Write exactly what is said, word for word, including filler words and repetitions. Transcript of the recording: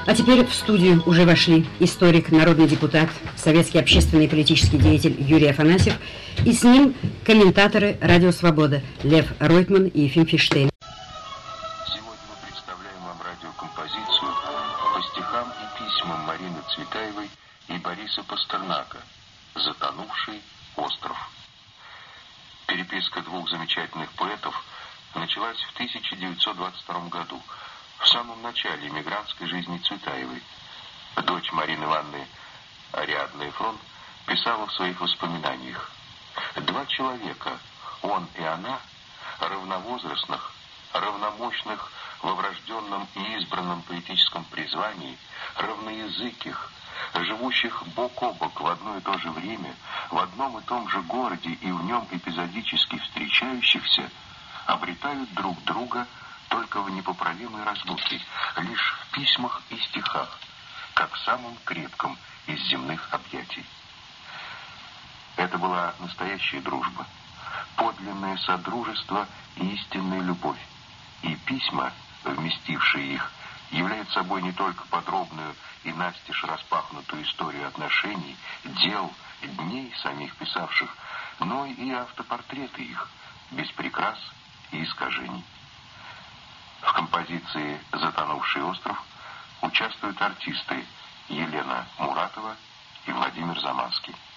А теперь в студию уже вошли историк, народный депутат, советский общественный и политический деятель Юрий Афанасьев и с ним комментаторы «Радио Свобода» Лев Ройтман и Ефим Фиштейн. Сегодня мы представляем вам радиокомпозицию по стихам и письмам Марины Цветаевой и Бориса Пастернака «Затонувший остров». Переписка двух замечательных поэтов началась в тысяча девятьсот двадцать втором году, в самом начале эмигрантской жизни Цветаевой. Дочь Марины Ивановны, Ариадна Эфрон, писала в своих воспоминаниях: «Два человека, он и она, равновозрастных, равномощных во врожденном и избранном поэтическом призвании, равноязыких, живущих бок о бок в одно и то же время, в одном и том же городе и в нем эпизодически встречающихся, обретают друг друга только в непоправимой разлуке, лишь в письмах и стихах, как в самом крепком из земных объятий». Это была настоящая дружба, подлинное содружество и истинная любовь, и письма, вместившие их, являют собой не только подробную и настежь распахнутую историю отношений, дел, дней самих писавших, но и автопортреты их, без прикрас и искажений. В композиции «Затонувший остров» участвуют артисты Елена Муратова и Владимир Заманский.